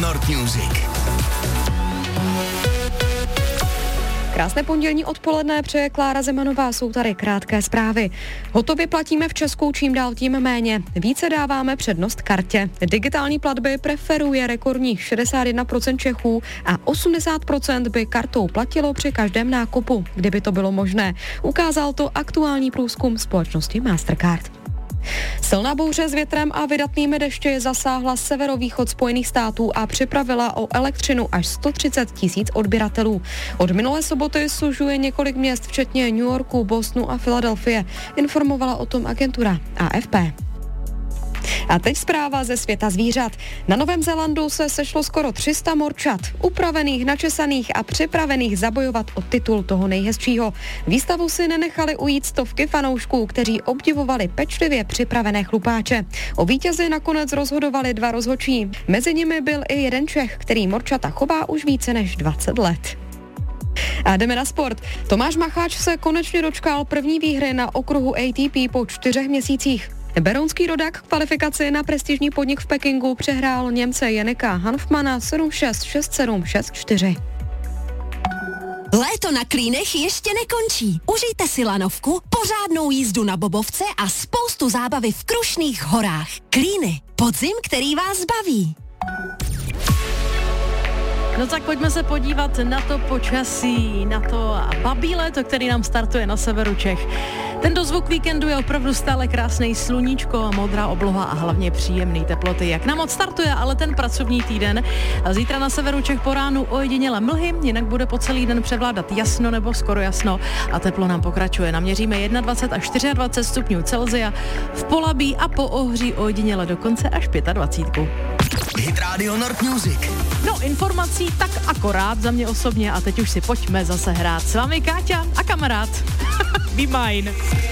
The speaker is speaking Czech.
Nord Music. Krásné pondělní odpoledne přeje Klára Zemanová, jsou tady krátké zprávy. Hotově platíme v Česku čím dál tím méně. Více dáváme přednost kartě. Digitální platby preferuje rekordních 61% Čechů a 80% by kartou platilo při každém nákupu, kdyby to bylo možné. Ukázal to aktuální průzkum společnosti Mastercard. Silná bouře s větrem a vydatnými dešti zasáhla severovýchod Spojených států a připravila o elektřinu až 130 000 odběratelů. Od minulé soboty sužuje několik měst, včetně New Yorku, Bostonu a Filadelfie. Informovala o tom agentura AFP. A teď zpráva ze světa zvířat. Na Novém Zélandu se sešlo skoro 300 morčat, upravených, načesaných a připravených zabojovat o titul toho nejhezčího. Výstavu si nenechali ujít stovky fanoušků, kteří obdivovali pečlivě připravené chlupáče. O vítězi nakonec rozhodovali 2 rozhodčí. Mezi nimi byl i jeden Čech, který morčata chová už více než 20 let. A jdeme na sport. Tomáš Macháč se konečně dočkal první výhry na okruhu ATP po 4 měsících. Berounský rodák kvalifikaci na prestižní podnik v Pekingu přehrál Němce Janeka Hanfmana 7-6, 6-7, 6-4. Léto na Klínech ještě nekončí. Užijte si lanovku, pořádnou jízdu na bobovce a spoustu zábavy v Krušných horách. Klíny, podzim, který vás baví. No tak pojďme se podívat na to počasí, na to babí léto, který nám startuje na severu Čech. Ten dozvuk víkendu je opravdu stále krásný, sluníčko, modrá obloha a hlavně příjemný teploty. Jak nám odstartuje ale ten pracovní týden? Zítra na severu Čech po ránu ojediněle mlhy, jinak bude po celý den převládat jasno nebo skoro jasno a teplo nám pokračuje. Naměříme 21 až 24 stupňů Celsia, v Polabí a po Ohří ojediněle dokonce až 25. Hit Radio Nord Music. No, informací tak akorát za mě osobně a teď už si pojďme zase hrát. S vámi Káťa a kamarád. Be mine.